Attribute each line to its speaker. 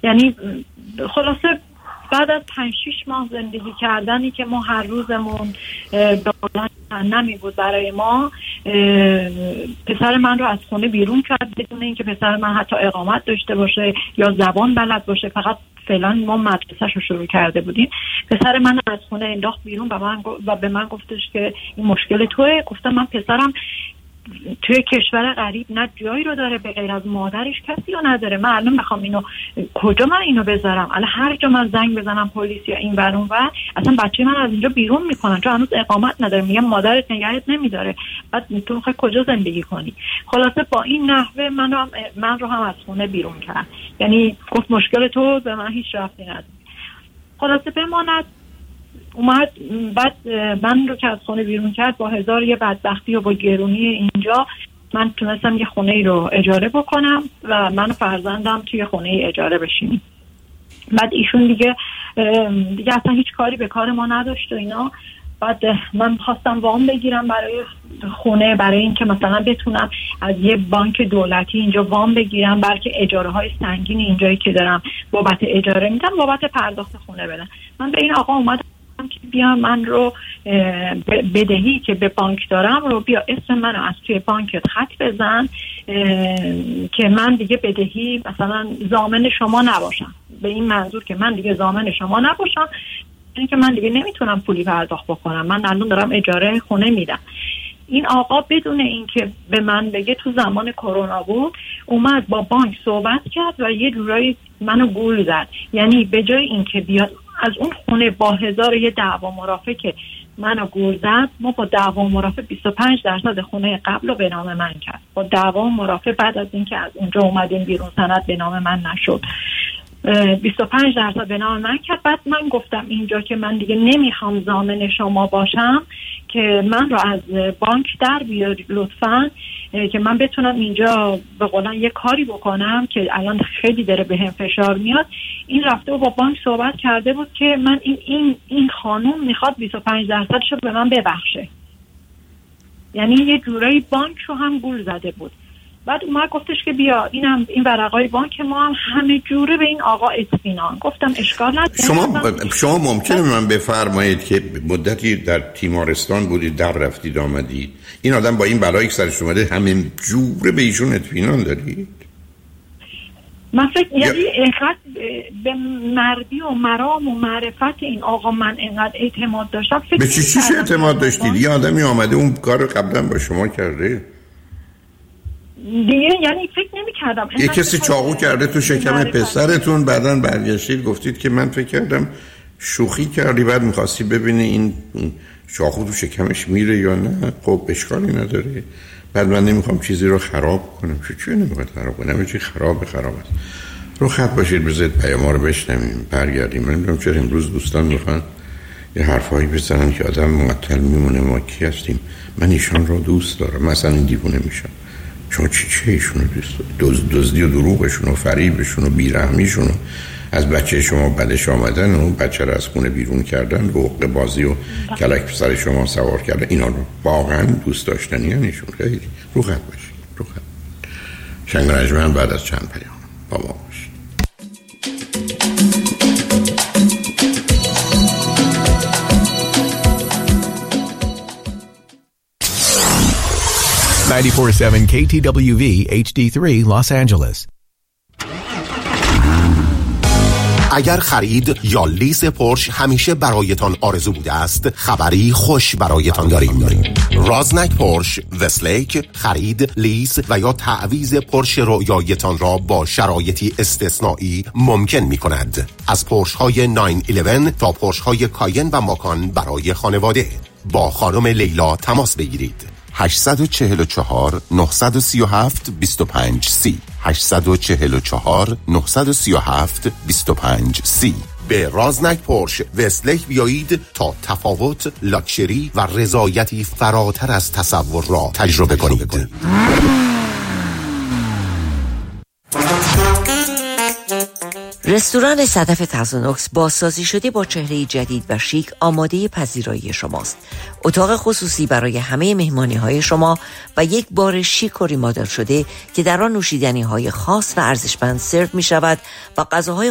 Speaker 1: یعنی خلاصه بعد از 5-6 ماه زندگی کردنی که ما هر روزمون نمی بود برای ما، پسر من رو از خونه بیرون کرد بدون اینکه پسر من حتی اقامت داشته باشه یا زبان بلد باشه. فقط فعلا ما مدرسه‌شو شروع کرده بودیم. پسر من از خونه انداخت بیرون و به من گفتش که این مشکل توئه. گفتم من پسرم توی کشور غریب نه جایی رو داره به غیر از مادرش، کسی رو نداره. من الان بخوام اینو کجا من اینو بذارم؟ الان هر جا من زنگ بزنم پلیس یا این ور اون ور، اصلا بچه من از اینجا بیرون میکنن چون هنوز اقامت نداره. میگم مادرت نگهت نمیداره، بعد تو میخوای کجا زندگی کنی؟ خلاصه با این نحوه من رو هم از خونه بیرون کرد. یعنی گفت مشکل تو به من هیچ ربطی نداره. خلاصه بماند اومد بعد من رو که از خونه بیرون کرد با هزار یه بدبختی و با گرونی اینجا من تونستم یه خونه ای رو اجاره بکنم و من و فرزندم توی خونه ای اجاره بشینیم. بعد ایشون دیگه اصلا هیچ کاری به کار ما نداشت و اینا. بعد من خواستم وام بگیرم برای خونه، برای اینکه مثلا بتونم از یه بانک دولتی اینجا وام بگیرم، بلکه اجاره های سنگین اینجایی که دارم بابت اجاره میدم بابت پرداخت خونه بدن. من به این آقا اومدم که بیا من رو بدهی که به بانک دارم رو بیا اسم منو از توی بانکت خط بزن که من دیگه بدهی مثلا ضامن شما نباشم، به این منظور که من دیگه ضامن شما نباشم، این که من دیگه نمیتونم پولی پرداخت بکنم، من الان دارم اجاره خونه میدم. این آقا بدون اینکه به من بگه تو زمان کرونا بود اومد با بانک صحبت کرد و یه جورایی منو گول زد. یعنی به جای اینکه بیاد از اون خونه با 1000 یه دعوا مرافع که منو گول زد، ما با دعوا مرافع 25% خونه قبل رو به نام من کرد. با دعوا مرافع بعد از اینکه از اونجا اومدیم بیرون سند به نام من نشد، 25% به نام من کرد. بعد من گفتم اینجا که من دیگه نمیخوام ضامن شما باشم، که من رو از بانک در بیارید لطفاً که من بتونم اینجا به قولن یه کاری بکنم که الان خیلی داره به هم فشار میاد. این رفته و با بانک صحبت کرده بود که من این خانوم میخواد 25% رو به من ببخشه. یعنی یه جورایی بانک رو هم گول زده بود. بعد اومد گفتش که بیا این ورقای بانک ما هم همه جوره به این آقا اطمینان. گفتم اشکال نداره.
Speaker 2: شما ممکنه من بفرمایید که مدتی در تیمارستان بودید، در رفتید آمدید، این آدم با این بلایی که سرش اومده همه جوره به ایشون اطمینان دارید؟
Speaker 1: من فکر یعنی اینقدر به مردی و مرام و معرفت این آقا من اینقدر اعتماد داشتم.
Speaker 2: به چیش اعتماد داشتید؟ یه آدمی آمده اون کار رو قبلا با شما کرده
Speaker 1: دیگه، یعنی فکر نمی‌کردم
Speaker 2: یه کسی چاقو کرده تو شکم پسرتون، بعدن برگشتید گفتید که من فکر کردم شوخی کردی، بعد می‌خواستی ببینی این چاقو تو شکمش میره یا نه. خب اشکالی نداره. بعد من نمیخوام چیزی رو خراب کنم. چی نمیخواد خراب کنم؟ چی خراب است. رو خط باشید بذارید پیام رو بشنویم برگردیم. من نمیدونم چرا امروز دوستان میخوان یه حرفایی بزنن که آدم معطل میمونه ما کی هستیم. من ایشان رو دوست دارم، مثلا این دیوونه میشم چون چی ایشونو دوست دزدی و دروغشون و فریبشون و بیرحمیشون و از بچه شما بدش آمدن و بچه رو از خونه بیرون کردن و حقوق بازی و کلک پسر شما سوار کردن، اینا رو واقعا دوست داشتنی هنشون. خیلی رو خط باشید. شنگ رجمن بعد از چند پیام با ما باشید.
Speaker 3: $94.7 KTWV HD3 Los Angeles.
Speaker 4: اگر خرید یا لیز پورش همیشه برایتان آرزو بوده است، خبری خوش برایتان داریم. رازنک پورش وستلیک خرید، لیز و یا تعویض پورش رویایتان را با شرایطی استثنایی ممکن می کند. از پورش های 911 تا پورش های کاین و ماکان برای خانواده. با خانم لیلا تماس بگیرید. 844 937 2530 844 937 2530. به رازنک پورش وستلیک بیایید تا تفاوت، لاکچری و رضایتی فراتر از تصور را تجربه کنید.
Speaker 5: رستوران صدف تازونوکس بازسازی شده با چهره جدید و شیک آماده پذیرایی شماست. اتاق خصوصی برای همه مهمانی‌های شما و یک بار شیک و ریمادل شده که در آن نوشیدنی‌های خاص و ارزشمند سرو می‌شود و غذاهای